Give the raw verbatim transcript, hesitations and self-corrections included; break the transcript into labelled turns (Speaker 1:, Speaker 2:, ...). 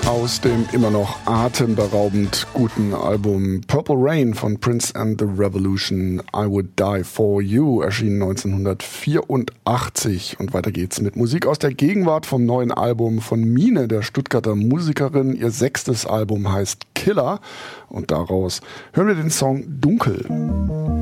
Speaker 1: Aus dem immer noch atemberaubend guten Album Purple Rain von Prince and the Revolution, I Would Die For You, erschien neunzehnhundertvierundachtzig. Und weiter geht's mit Musik aus der Gegenwart vom neuen Album von Mine, der Stuttgarter Musikerin. Ihr sechstes Album heißt Killer und daraus hören wir den Song Dunkel.